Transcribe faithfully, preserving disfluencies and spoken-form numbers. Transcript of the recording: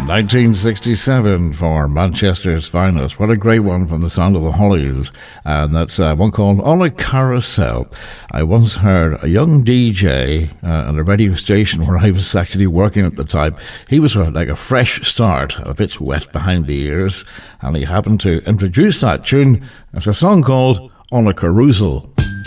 nineteen sixty-seven for Manchester's Finest. What a great one from the Sound of the Hollies. And that's uh, one called On a Carousel. I once heard a young D J uh, on a radio station where I was actually working at the time. He was sort of like a fresh start, a bit wet behind the ears, and he happened to introduce that tune as a song called On a Carousel.